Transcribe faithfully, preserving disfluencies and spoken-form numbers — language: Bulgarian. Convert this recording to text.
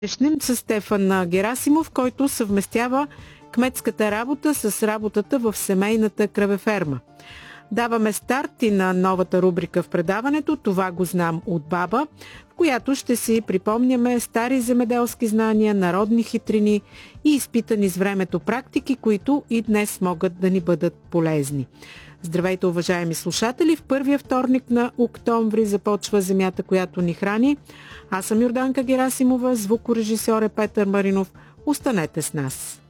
Срещнем с Стефан Герасимов, който съвместява кметската работа с работата в семейната кравеферма. Даваме старт и на новата рубрика в предаването "Това го знам от баба", в която ще си припомняме стари земеделски знания, народни хитрини и изпитани с времето практики, които и днес могат да ни бъдат полезни. Здравейте, уважаеми слушатели! В първия вторник на октомври започва "Земята, която ни храни". Аз съм Йорданка Герасимова, звукорежисьор е Петър Маринов. Останете с нас!